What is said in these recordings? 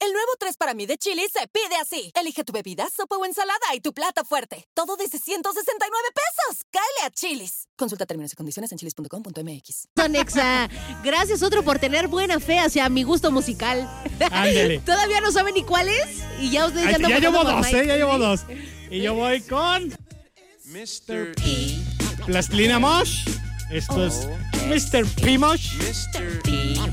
El nuevo 3 para mí de Chili's se pide así. Elige tu bebida, sopa o ensalada y tu plato fuerte. Todo desde 169 pesos. ¡Cáele a Chili's! Consulta términos y condiciones en chili's.com.mx. Nexa, gracias otro por tener buena fe hacia mi gusto musical. Ándale. Todavía no saben ni cuál es y ya ustedes Ya llevo dos, ya llevo dos. ¿Sí? Y yo voy con Mr. P. Plastilina Mosh. Esto es Mr. P Mosh. Mr.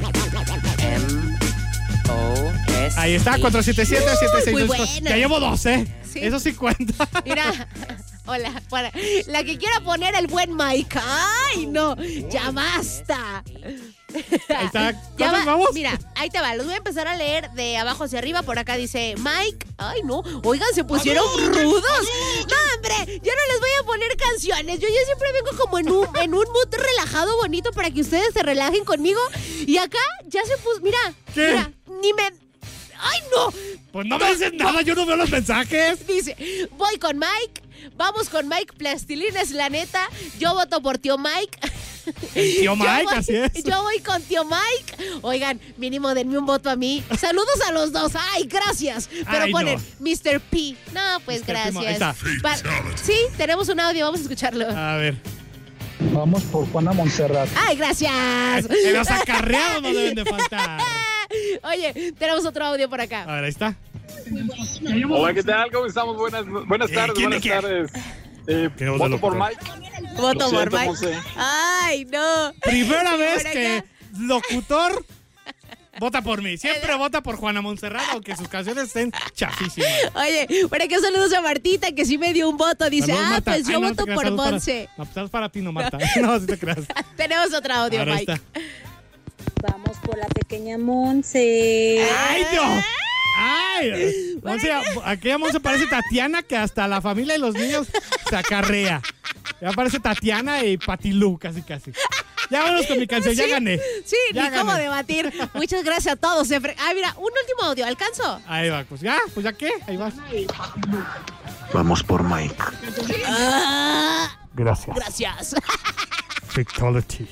M-O-S. Ahí está, 477-762. Muy buena. Ya llevo dos, ¿eh? Sí. Eso sí cuenta. Mira, hola, para la que quiera poner el buen Mike. ¡Ay, no! ¡Ya basta! Ahí está. Ya ¿Cuántos va, vamos? mira, ahí te va. Los voy a empezar a leer de abajo hacia arriba. Por acá dice Mike. Ay, no. Oigan, se pusieron rudos. No, hombre, ya no les voy a poner canciones. Yo ya siempre vengo como en un mood relajado, bonito, para que ustedes se relajen conmigo. Y acá ya se puso. Mira, ¿Qué? mira, ni me. ¡Ay, no! Pues no me dicen nada, yo no veo los mensajes. Dice, voy con Mike. Vamos con Mike. Plastilina es la neta. Yo voto por tío Mike. El tío Mike, Yo así es. Yo voy con tío Mike. Oigan, mínimo denme un voto a mí. Saludos a los dos. Ay, gracias. Pero Ay, ponen no. Mr. P. No, pues Mr. P, gracias. ahí está. Sí, tenemos un audio. Vamos a escucharlo. A ver. Vamos por Juana Montserrat. Ay, gracias. En los acarreados no deben de faltar. Oye, tenemos otro audio por acá. A ver, ahí está. Hola, ¿qué tal? ¿Cómo estamos? Buenas tardes, ¿quién buenas de quién? tardes. Tenemos de Voto por locutor. Mike. Voto Lo por siento, Mike. Monse. Ay, no. Primera vez Por que acá. locutor vota por mí. Siempre vota por Juana Montserrat, aunque sus canciones estén chafísimas. Oye, por acá saludos a Martita, que sí me dio un voto. Dice, Saludos, Marta. pues yo Ay, no te voto creas, por saludos Monse. No, pues para ti, no, Marta. No, si te creas. Tenemos otro audio, Ahora Mike. está. Vamos por la pequeña Monse. ¡Ay, Dios! ¡Ay! Monse, aquella Monse parece Tatiana, que hasta la familia y los niños se acarrea. Ya parece Tatiana y Patilú, casi, casi. Ya vámonos con mi canción, ya Sí, gané. Sí, Ya ni cómo gané. debatir. Muchas gracias a todos. Ah, mira, un último audio. ¿Alcanzo? Ahí va, pues ya qué, ahí vas. Vamos por Mike. Ah, Gracias. gracias. Fatality.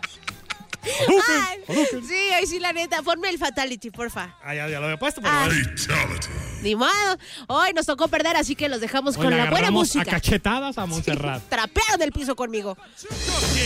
Ay, sí, ahí sí, la neta. Ponme el Fatality, porfa. Ah, ya lo había puesto, pero Ah. bueno. Ni modo. Hoy nos tocó perder, así que los dejamos Hoy con le la buena agarramos música. a cachetadas a Montserrat. Trapearon el piso conmigo.